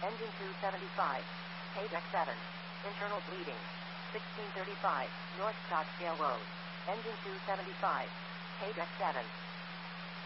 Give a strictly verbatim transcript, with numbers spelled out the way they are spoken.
Engine two seventy-five. Paydeck seven. Internal bleeding. sixteen thirty-five. North Scottsdale Road. Engine two seventy-five. Paydeck seven.